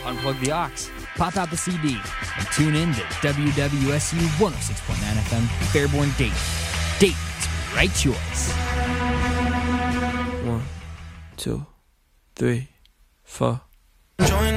unplug the aux, pop out the CD, and tune in to WWSU 106.9 FM, Fairborn, Dayton. Dayton's right choice. 1, 2, 3, 4.